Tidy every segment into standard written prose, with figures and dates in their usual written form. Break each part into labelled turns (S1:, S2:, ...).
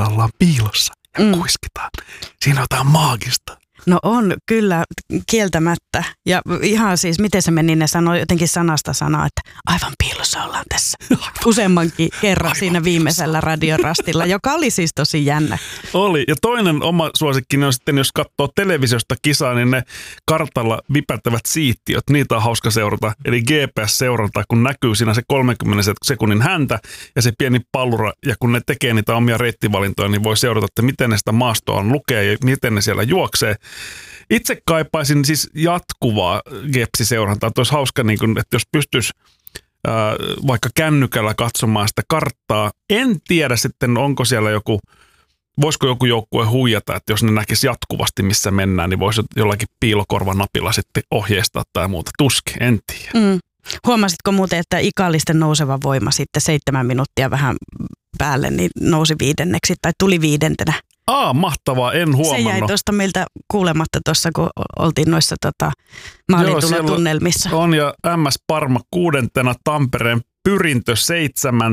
S1: ollaan piilossa ja kuiskitaan. Siinä on jotain maagista.
S2: No on, kyllä, kieltämättä. Ja ihan siis, miten se meni, ne sanoi jotenkin sanasta sanaa, että aivan piilossa ollaan tässä. Useammankin kerran siinä viimeisellä radiorastilla, joka oli siis tosi jännä.
S1: Oli. Ja toinen oma suosikkini on sitten, jos katsoo televisiosta kisaa, niin ne kartalla vipättävät siittiöt, niitä on hauska seurata. Eli GPS-seuranta, kun näkyy siinä se 30 sekunnin häntä ja se pieni pallura, ja kun ne tekee niitä omia reittivalintoja, niin voi seurata, että miten ne sitä maastoa lukee ja miten ne siellä juoksee. Itse kaipaisin siis jatkuvaa gepsiseurantaa. Että olisi hauska, niin kun, että jos pystyisi vaikka kännykällä katsomaan sitä karttaa. En tiedä sitten, onko siellä voisiko joku joukkue huijata, että jos ne näkisi jatkuvasti, missä mennään, niin voisi jollakin piilokorvanapilla sitten ohjeistaa tai muuta. Tuskin, en tiedä.
S2: Huomasitko muuten, että Ikallisten nouseva voima sitten 7 minuuttia vähän päälle, niin nousi 5. tai tuli 5.
S1: Mahtavaa, en huomannut.
S2: Se jäi tuosta meiltä kuulematta tuossa, kun oltiin noissa maalitulotunnelmissa.
S1: On ja MS Parma 6. Tampereen Pyrintö 7.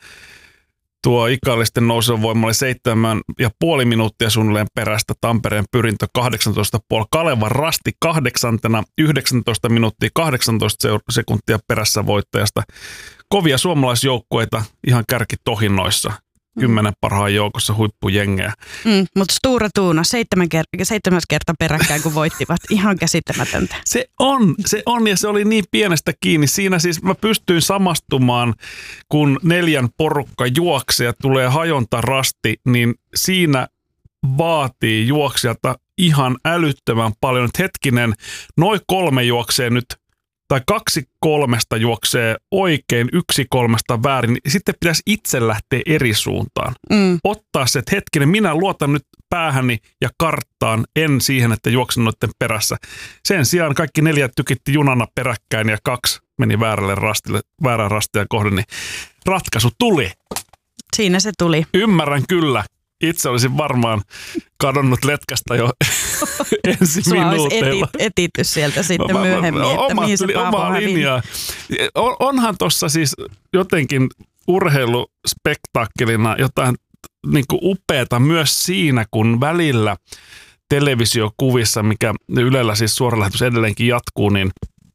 S1: Tuo Ikallisten nouseva voima oli 7,5 minuuttia suunnilleen perästä. Tampereen Pyrintö 18,5. Kalevan Rasti 8. 19 minuuttia 18 sekuntia perässä voittajasta. Kovia suomalaisjoukkueita ihan kärkitohinnoissa. 10 parhaan joukossa huippujengejä.
S2: Mutta Stura Tuuna 7 kertaa peräkkäin, kun voittivat. Ihan käsittämätöntä.
S1: Se on ja se oli niin pienestä kiinni. Siinä siis mä pystyin samastumaan, kun 4 porukka juoksee ja tulee hajontarasti, niin siinä vaatii juoksijalta ihan älyttömän paljon. Että hetkinen, noin 3 juoksee nyt, tai 2 3 juoksee oikein, 1 3 väärin, niin sitten pitäisi itse lähteä eri suuntaan. Ottaa se, että hetkinen, minä luotan nyt päähäni ja karttaan, en siihen, että juoksen noiden perässä. Sen sijaan kaikki 4 tykitti junana peräkkäin ja 2 meni väärään rastia kohden, niin ratkaisu tuli.
S2: Siinä se tuli.
S1: Ymmärrän kyllä. Itse olisin varmaan kadonnut letkasta jo ensi minuuteilla.
S2: Etitty sieltä sitten myöhemmin, että mihin se Paavo hävii.
S1: Onhan tuossa siis jotenkin urheiluspektaakkelina jotain niin kuin upeata myös siinä, kun välillä televisiokuvissa, mikä Ylellä siis suoralähetys edelleenkin jatkuu, niin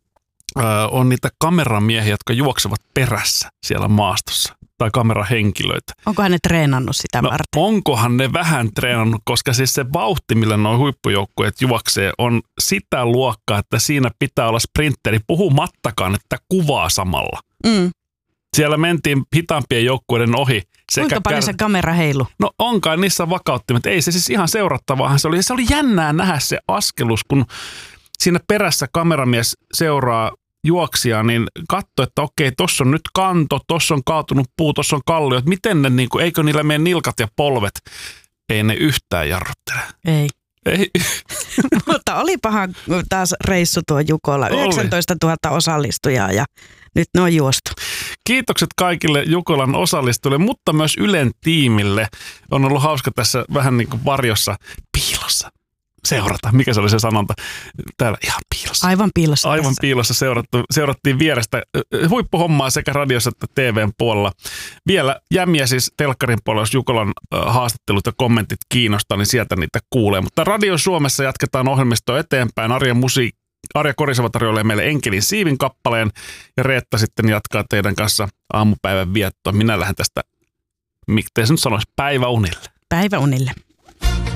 S1: on niitä kameramiehiä, jotka juoksevat perässä siellä maastossa. Tai kamerahenkilöitä.
S2: Onkohan ne treenannut sitä varten?
S1: Onkohan ne vähän treenannut, koska siis se vauhti, millä nuo huippujoukkueet juoksee, on sitä luokkaa, että siinä pitää olla sprinteri puhumattakaan, että kuvaa samalla. Siellä mentiin hitaampien joukkueiden ohi.
S2: Kuinka paljon se kamera heilu?
S1: No onkaan niissä vakauttimet. Ei se siis ihan seurattavaahan se oli. Se oli jännää nähdä se askelus, kun siinä perässä kameramies seuraa juoksijaa, niin katso, että okei, tossa on nyt kanto, tossa on kaatunut puu, tossa on kallio. Miten ne, niin kuin, eikö niillä mene nilkat ja polvet? Ei ne yhtään jarruttele.
S2: Ei. Mutta olipahan taas reissu tuo Jukola. 19 000 osallistujaa ja nyt ne on juostu.
S1: Kiitokset kaikille Jukolan osallistujille, mutta myös Ylen tiimille. On ollut hauska tässä vähän niin kuin varjossa, piilossa seurata. Mikä se oli se sanonta? Täällä ihan piilossa.
S2: Aivan piilossa.
S1: Aivan tässä. Piilossa seurattiin vierestä huippuhommaa sekä radiossa että TVn puolella. Vielä jämiä siis telkkarin puolella, jos Jukolan haastattelut ja kommentit kiinnostaa, niin sieltä niitä kuulee. Mutta Radio Suomessa jatketaan ohjelmistoa eteenpäin. Arja Korisava tarjoilee meille Enkelin siivin kappaleen ja Reetta sitten jatkaa teidän kanssa aamupäivän viettoa. Minä lähden tästä, miten se nyt sanoisi, päiväunille.
S2: Päiväunille.